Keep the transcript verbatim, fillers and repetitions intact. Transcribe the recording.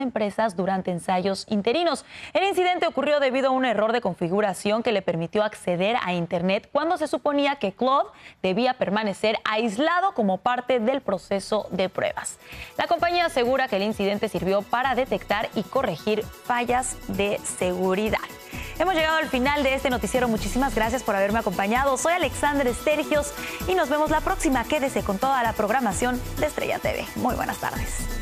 empresas durante ensayos interinos. El incidente ocurrió debido a un error de configuración que le permitió acceder a Internet cuando se suponía que Claude debía permanecer aislado como parte del proceso de pruebas. La compañía asegura que el incidente sirvió para detectar y corregir fallas de seguridad. Hemos llegado al final de este noticiero. Muchísimas gracias por haberme acompañado. Soy Alexandra Stergios y nos vemos la próxima. Quédese con toda la programación de Estrella T V. Muy buenas tardes.